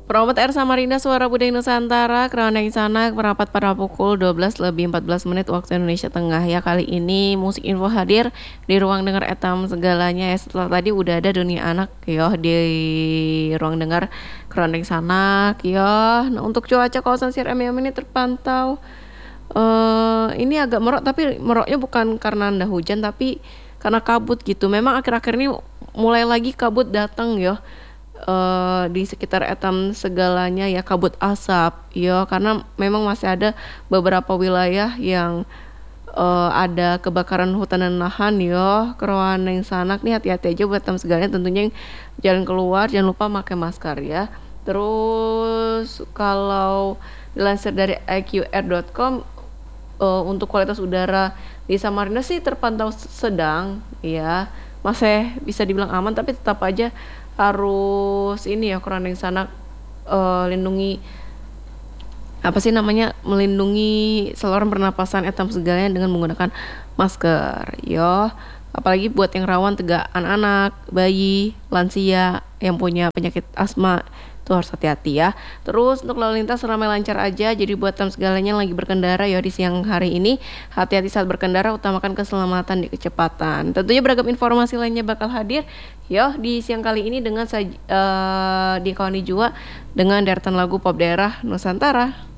Promote Air Samarinda Suara Budaya Nusantara Keroneng Sanak merapat pada pukul 12 lebih 14 menit waktu Indonesia Tengah ya. Kali ini musik info hadir di ruang dengar etam segalanya ya. Setelah tadi udah ada dunia anak ya di ruang dengar Keroneng Sanak ya. Nah, untuk cuaca kawasan Siram ini terpantau ini agak merok, tapi meroknya bukan karena anda hujan tapi karena kabut gitu. Memang akhir-akhir ini mulai lagi kabut datang ya. Di sekitar etam segalanya ya, kabut asap ya, karena memang masih ada beberapa wilayah yang ada kebakaran hutan dan lahan ya. Keroneng Sanak nih hati-hati aja buat etam segalanya, tentunya yang jalan keluar jangan lupa pakai masker ya. Terus kalau dilansir dari iqr.com, untuk kualitas udara di Samarinda sih terpantau sedang ya, masih bisa dibilang aman, tapi tetap aja harus ini ya, Keroneng Sanak lindungi apa sih namanya, melindungi saluran pernapasan etam segalanya dengan menggunakan masker yo. Apalagi buat yang rawan tegak, anak-anak, bayi, lansia yang punya penyakit asma itu harus hati-hati ya. Terus untuk lalu lintas ramai lancar aja, jadi buat etam segalanya yang lagi berkendara ya di siang hari ini, hati-hati saat berkendara, utamakan keselamatan di kecepatan. Tentunya beragam informasi lainnya bakal hadir yo di siang kali ini dengan dikawani juga dengan deretan lagu pop daerah Nusantara.